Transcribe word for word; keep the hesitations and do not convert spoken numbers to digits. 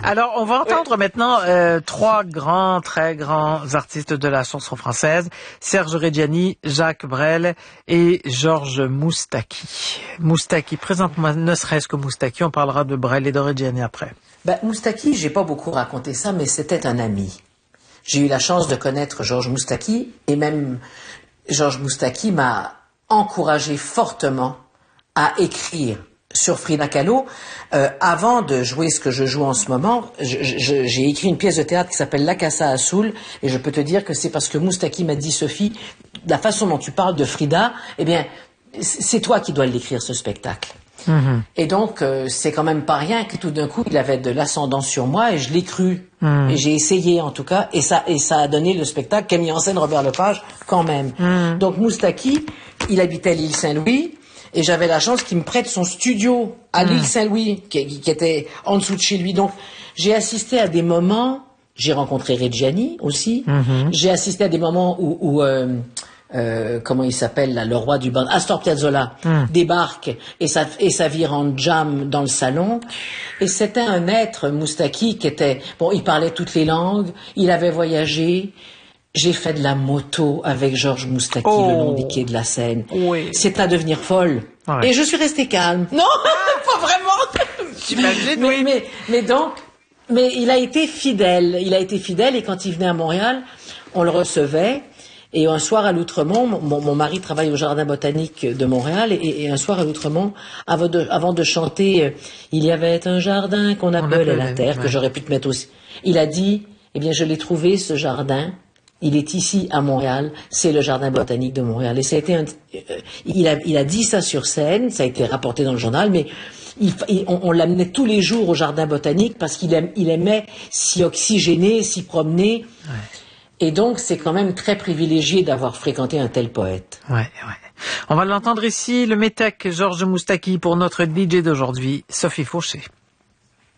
Alors, on va entendre ouais. maintenant euh, trois grands, très grands artistes de la chanson française. Serge Reggiani, Jacques Brel et Georges Moustaki. Moustaki, présente-moi ne serait-ce que Moustaki, on parlera de Brel et de Reggiani après. Ben, Moustaki, j'ai pas beaucoup raconté ça, mais c'était un ami. J'ai eu la chance de connaître Georges Moustaki, et même Georges Moustaki m'a encouragé fortement à écrire sur Frida Kahlo. Euh, avant de jouer ce que je joue en ce moment, je, je, j'ai écrit une pièce de théâtre qui s'appelle La Casa Azul, et je peux te dire que c'est parce que Moustaki m'a dit, Sophie, la façon dont tu parles de Frida, eh bien, c'est toi qui dois l'écrire, ce spectacle. Mmh. Et donc, euh, c'est quand même pas rien que tout d'un coup, il avait de l'ascendance sur moi, et je l'ai cru. Mmh. Et j'ai essayé, en tout cas, et ça, et ça a donné le spectacle qu'a mis en scène Robert Lepage, quand même. Mmh. Donc, Moustaki, il habitait à l'île Saint-Louis, et j'avais la chance qu'il me prête son studio à mmh. l'île Saint-Louis, qui, qui était en dessous de chez lui. Donc, j'ai assisté à des moments, j'ai rencontré Reggiani aussi, mmh. j'ai assisté à des moments où, où euh, euh, comment il s'appelle, là, le roi du band, Astor Piazzolla, mmh. débarque et ça, et ça vire en jam dans le salon. Et c'était un être, Moustaki, qui était, bon, il parlait toutes les langues, il avait voyagé. J'ai fait de la moto avec Georges Moustaki oh. le long des quais de la Seine. Oui. C'est à devenir folle. Ouais. Et je suis restée calme. Non, pas vraiment. J'imagine, mais, oui. mais, mais donc, mais il a été fidèle. Il a été fidèle et quand il venait à Montréal, on le recevait. Et un soir à l'Outremont, mon, mon mari travaille au Jardin botanique de Montréal, et, et un soir à l'Outremont, avant de, avant de chanter euh, « Il y avait un jardin qu'on appelait la terre », ouais. que j'aurais pu te mettre aussi, il a dit « Eh bien, je l'ai trouvé, ce jardin. Il est ici, à Montréal. C'est le Jardin botanique de Montréal. » Et ça a été un, euh, il a, il a dit ça sur scène, ça a été rapporté dans le journal, mais il, il, on, on l'amenait tous les jours au Jardin botanique parce qu'il aime, il aimait s'y oxygéner, s'y promener. Ouais. Et donc, c'est quand même très privilégié d'avoir fréquenté un tel poète. Ouais, ouais. On va l'entendre ici, le métèque Georges Moustaki, pour notre D J d'aujourd'hui, Sophie Fauché.